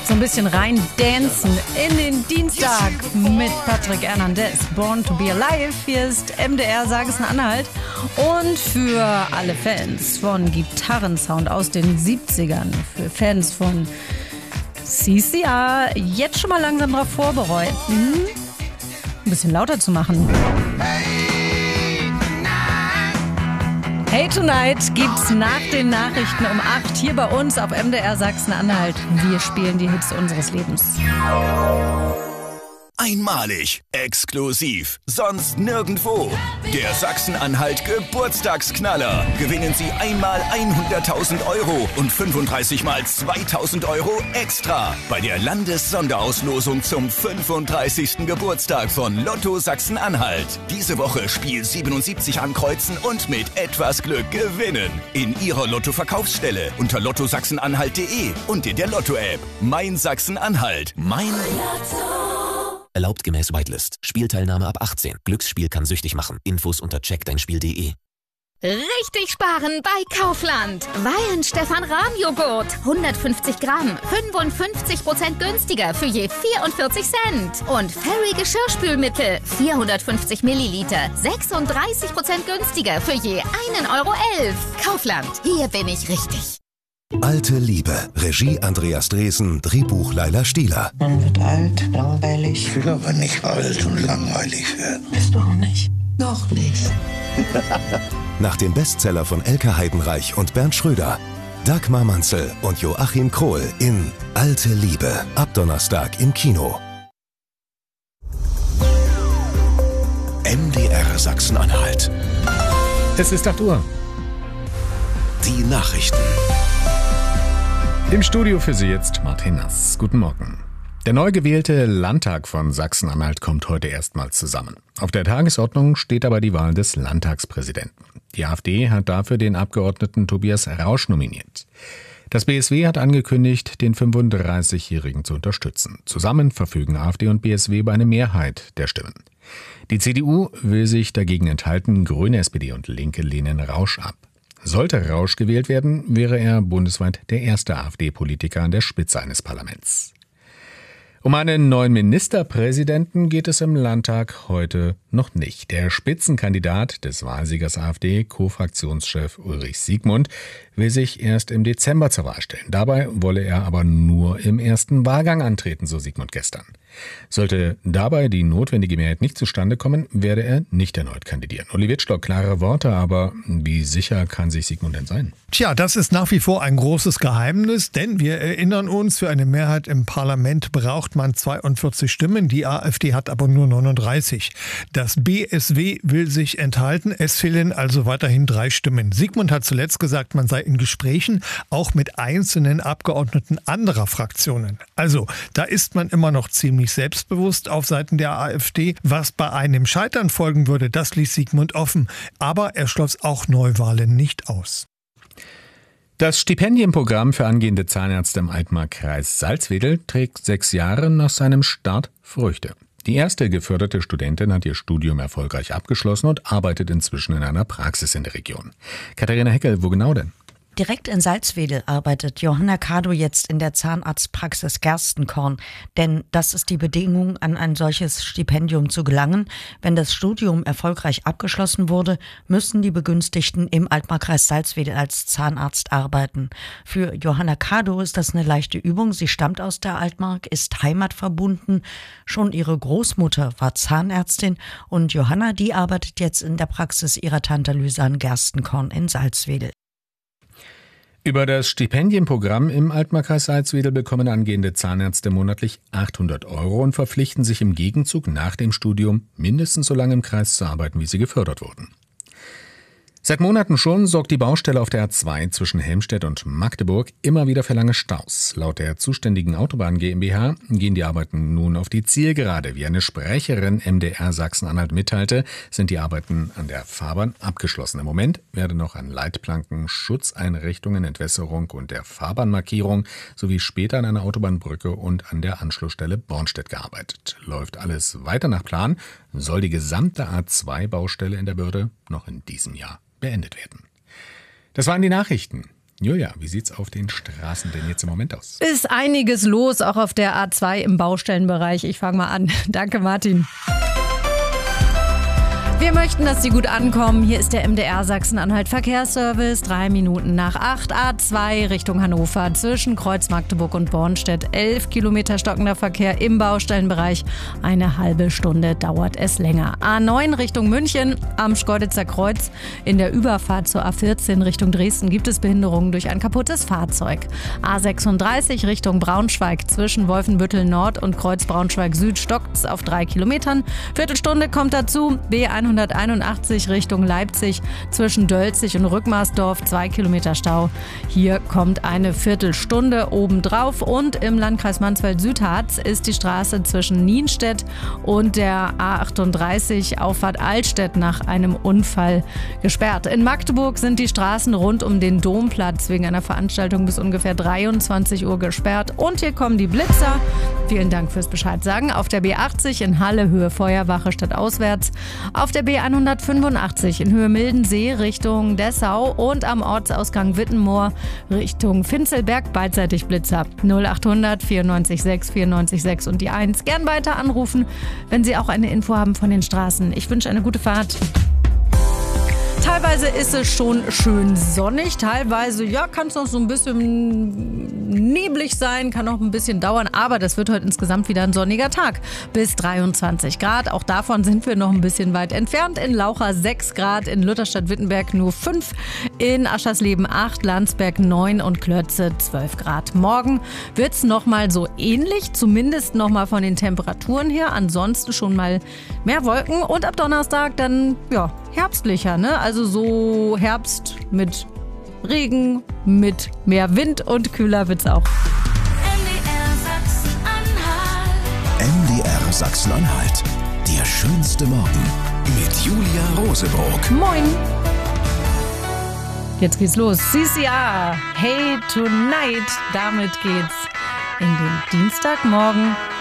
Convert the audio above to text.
So ein bisschen rein dancen in den Dienstag mit Patrick Hernandez. Born to be Alive. Hier ist MDR Sachsen-Anhalt. Und für alle Fans von Gitarrensound aus den 70ern, für Fans von CCR, jetzt schon mal langsam darauf vorbereiten, ein bisschen lauter zu machen. Hey Tonight gibt's nach den Nachrichten um 8 hier bei uns auf MDR Sachsen-Anhalt. Wir spielen die Hits unseres Lebens. Einmalig, exklusiv, sonst nirgendwo. Der Sachsen-Anhalt Geburtstagsknaller. Gewinnen Sie einmal 100.000 € und 35 mal 2.000 € extra bei der Landessonderauslosung zum 35. Geburtstag von Lotto Sachsen-Anhalt. Diese Woche Spiel 77 ankreuzen und mit etwas Glück gewinnen. In Ihrer Lotto-Verkaufsstelle unter lottosachsenanhalt.de und in der Lotto-App. Mein Sachsen-Anhalt. Mein Lotto. Erlaubt gemäß Whitelist. Spielteilnahme ab 18. Glücksspiel kann süchtig machen. Infos unter checkdeinspiel.de. Richtig sparen bei Kaufland. Weihenstephan-Rahm-Joghurt. 150 Gramm. 55% günstiger für je 44 Cent. Und Fairy Geschirrspülmittel. 450 Milliliter. 36% günstiger für je 1,11 €. Kaufland. Hier bin ich richtig. Alte Liebe. Regie Andreas Dresen, Drehbuch Laila Stieler. Man wird alt, langweilig. Ich will aber nicht alt und langweilig werden. Bist du auch nicht? Noch nicht. Nach dem Bestseller von Elke Heidenreich und Bernd Schröder. Dagmar Manzel und Joachim Krohl in Alte Liebe. Ab Donnerstag im Kino. MDR Sachsen-Anhalt. Es ist 8 Uhr. Die Nachrichten. Im Studio für Sie jetzt Martin Nass. Guten Morgen. Der neu gewählte Landtag von Sachsen-Anhalt kommt heute erstmals zusammen. Auf der Tagesordnung steht aber die Wahl des Landtagspräsidenten. Die AfD hat dafür den Abgeordneten Tobias Rausch nominiert. Das BSW hat angekündigt, den 35-Jährigen zu unterstützen. Zusammen verfügen AfD und BSW über eine Mehrheit der Stimmen. Die CDU will sich dagegen enthalten, Grüne, SPD und Linke lehnen Rausch ab. Sollte Rausch gewählt werden, wäre er bundesweit der erste AfD-Politiker an der Spitze eines Parlaments. Um einen neuen Ministerpräsidenten geht es im Landtag heute noch nicht. Der Spitzenkandidat des Wahlsiegers AfD, Co-Fraktionschef Ulrich Siegmund, will sich erst im Dezember zur Wahl stellen. Dabei wolle er aber nur im ersten Wahlgang antreten, so Siegmund gestern. Sollte dabei die notwendige Mehrheit nicht zustande kommen, werde er nicht erneut kandidieren. Uli Wittstock, klare Worte, aber wie sicher kann sich Siegmund denn sein? Tja, das ist nach wie vor ein großes Geheimnis, denn wir erinnern uns, für eine Mehrheit im Parlament braucht man 42 Stimmen, die AfD hat aber nur 39. Das BSW will sich enthalten, es fehlen also weiterhin 3 Stimmen. Siegmund hat zuletzt gesagt, man sei in Gesprächen, auch mit einzelnen Abgeordneten anderer Fraktionen. Also, da ist man immer noch ziemlich selbstbewusst auf Seiten der AfD. Was bei einem Scheitern folgen würde, das ließ Siegmund offen. Aber er schloss auch Neuwahlen nicht aus. Das Stipendienprogramm für angehende Zahnärzte im Altmark-Kreis Salzwedel trägt 6 Jahre nach seinem Start Früchte. Die erste geförderte Studentin hat ihr Studium erfolgreich abgeschlossen und arbeitet inzwischen in einer Praxis in der Region. Katharina Heckel, wo genau denn? Direkt in Salzwedel arbeitet Johanna Kado jetzt in der Zahnarztpraxis Gerstenkorn. Denn das ist die Bedingung, an ein solches Stipendium zu gelangen. Wenn das Studium erfolgreich abgeschlossen wurde, müssen die Begünstigten im Altmark-Kreis Salzwedel als Zahnarzt arbeiten. Für Johanna Kado ist das eine leichte Übung. Sie stammt aus der Altmark, ist heimatverbunden. Schon ihre Großmutter war Zahnärztin und Johanna, die arbeitet jetzt in der Praxis ihrer Tante Lysan Gerstenkorn in Salzwedel. Über das Stipendienprogramm im Altmark-Kreis Salzwedel bekommen angehende Zahnärzte monatlich 800 € und verpflichten sich im Gegenzug nach dem Studium mindestens so lange im Kreis zu arbeiten, wie sie gefördert wurden. Seit Monaten schon sorgt die Baustelle auf der A2 zwischen Helmstedt und Magdeburg immer wieder für lange Staus. Laut der zuständigen Autobahn GmbH gehen die Arbeiten nun auf die Zielgerade. Wie eine Sprecherin MDR Sachsen-Anhalt mitteilte, sind die Arbeiten an der Fahrbahn abgeschlossen. Im Moment werde noch an Leitplanken, Schutzeinrichtungen, Entwässerung und der Fahrbahnmarkierung sowie später an einer Autobahnbrücke und an der Anschlussstelle Bornstedt gearbeitet. Läuft alles weiter nach Plan, soll die gesamte A2-Baustelle in der Börde noch in diesem Jahr beendet werden. Das waren die Nachrichten. Julia, wie sieht's auf den Straßen denn jetzt im Moment aus? Ist einiges los, auch auf der A2 im Baustellenbereich. Ich fange mal an. Danke, Martin. Wir möchten, dass Sie gut ankommen. Hier ist der MDR Sachsen-Anhalt Verkehrsservice. 3 Minuten nach 8. A2 Richtung Hannover zwischen Kreuz Magdeburg und Bornstedt. 11 Kilometer stockender Verkehr im Baustellenbereich. Eine halbe Stunde dauert es länger. A9 Richtung München am Schkeuditzer Kreuz. In der Überfahrt zur A14 Richtung Dresden gibt es Behinderungen durch ein kaputtes Fahrzeug. A36 Richtung Braunschweig zwischen Wolfenbüttel Nord und Kreuz Braunschweig Süd stockt's auf 3 Kilometern. Viertelstunde kommt dazu. B181 Richtung Leipzig zwischen Dölzig und Rückmarsdorf 2 Kilometer Stau. Hier kommt eine Viertelstunde obendrauf und im Landkreis Mansfeld-Südharz ist die Straße zwischen Nienstedt und der A38 Auffahrt Altstedt nach einem Unfall gesperrt. In Magdeburg sind die Straßen rund um den Domplatz wegen einer Veranstaltung bis ungefähr 23 Uhr gesperrt. Und hier kommen die Blitzer. Vielen Dank fürs Bescheid sagen. Auf der B80 in Halle Höhe Feuerwache statt auswärts. Auf der B185 in Höhe Mildensee Richtung Dessau und am Ortsausgang Wittenmoor Richtung Finzelberg beidseitig Blitzer. 0800 94 6 94 6 und die 1. Gern weiter anrufen, wenn Sie auch eine Info haben von den Straßen. Ich wünsche eine gute Fahrt. Teilweise ist es schon schön sonnig, teilweise kann es noch so ein bisschen neblig sein, kann noch ein bisschen dauern, aber das wird heute insgesamt wieder ein sonniger Tag. Bis 23 Grad, auch davon sind wir noch ein bisschen weit entfernt. In Laucha 6 Grad, in Lutherstadt-Wittenberg nur 5, in Aschersleben 8, Landsberg 9 und Klötze 12 Grad. Morgen wird es nochmal so ähnlich, zumindest nochmal von den Temperaturen her, ansonsten schon mal mehr Wolken und ab Donnerstag dann herbstlicher, ne? Also so Herbst mit Regen, mit mehr Wind und kühler wird's auch. MDR Sachsen-Anhalt. Der schönste Morgen mit Julia Rosebrock. Moin. Jetzt geht's los. CCR. Hey Tonight. Damit geht's in den Dienstagmorgen.